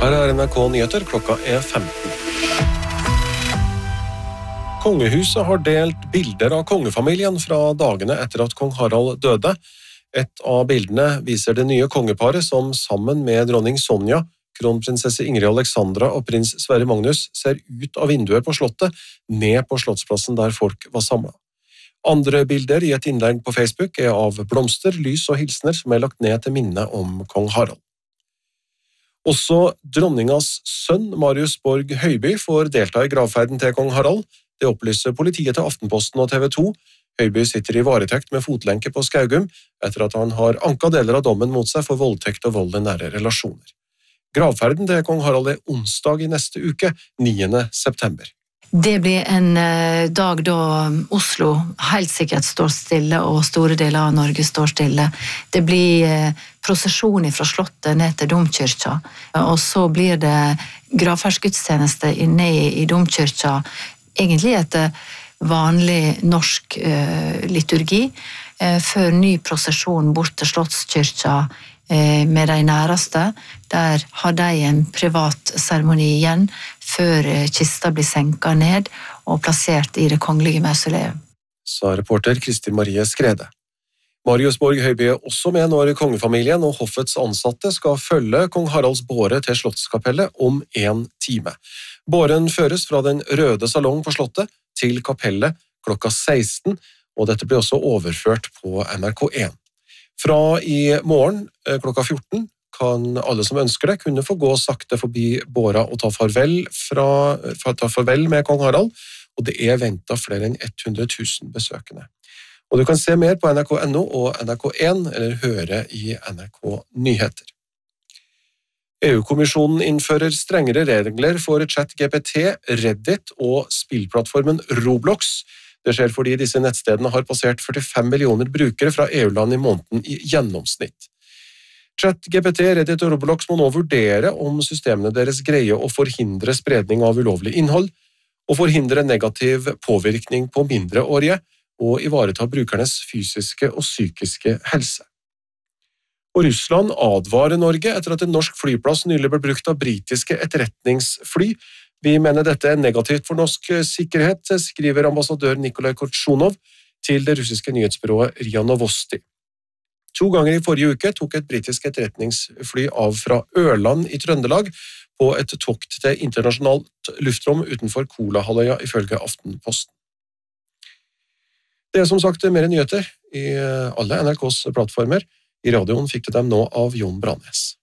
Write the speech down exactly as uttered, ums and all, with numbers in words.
Her er N R K Nyheter, klokka er femten. Kongehuset har delt bilder av kongefamilien fra dagene etter at kong Harald døde. Et av bildene viser det nye kongeparet som sammen med dronning Sonja, kronprinsesse Ingrid Alexandra og prins Sverre Magnus ser ut av vinduet på slottet, ned på slottsplassen der folk var samlet. Andre bilder i et innlegg på Facebook er av blomster, lys og hilsner som er lagt ned til minne om kong Harald. Også dronningas sønn Marius Borg Høiby får delta i gravferden til kong Harald. Det opplyser politiet til Aftenposten og T V to. Høiby sitter i varetekt med fotlenke på Skaugum etter at han har anket deler av dommen mot seg for voldtekt og vold i nære relasjoner. Gravferden til kong Harald er onsdag i neste uke, niende september. Det blir en dag da Oslo helt sikkert står stille og store deler av Norge står stille. Det blir prosesjon fra slottet ned til domkirka, og så blir det gravferdsgudstjeneste inne i domkirka, egentlig etter vanlig norsk liturgi, før ny prosesjon bort til slottskirka med de næreste. Der har de en privat seremoni igjen før kista blir senket ned og plassert i det kongelige mausoleum. Sa reporter Kristin Marie Skrede. Marius Borg Høiby er også med når kongefamilien og hoffets ansatte skal følge kong Haralds båre til slottskapellet om en time. Båren føres fra den røde salong på slottet til kapellet klokka seksten, og dette blir også overført på N R K én. Fra i morgen klokka fjorten kan alle som ønsker det kunne få gå sakte forbi båra og ta farvel, fra, ta farvel med kong Harald, og det er ventet flere enn hundre tusen besøkende. Og du kan se mer på N R K punktum no og N R K én, eller høre i N R K Nyheter. E U-kommisjonen innfører strengere regler for ChatGPT, Reddit og spillplattformen Roblox. Det skjer fordi disse nettstedene har passert førtifem millioner brukere fra E U-land i måneden i gjennomsnitt. ChatGPT, Reddit og Roblox må nå vurdere om systemene deres greier å forhindre spredning av ulovlig innhold, og forhindre negativ påvirkning på mindreårige, og ivareta brukernes fysiske og psykiske helse. Og Russland advarer Norge etter at en norsk flyplass nylig ble brukt av britiske etterretningsfly. Vi mener dette er negativt for norsk sikkerhet, skriver ambassadør Nikolai Kortsjunov til det russiske nyhetsbyrået R I A Novosti. To ganger i forrige uke tok et britisk etterretningsfly av fra Ørland i Trøndelag på et tokt til internasjonalt luftrom utenfor Kolahalvøya, ifølge Aftenposten. Det er som sagt mer nyheter i alle N R Ks plattformer. I radioen fikk du dem nå av Jon Brannes.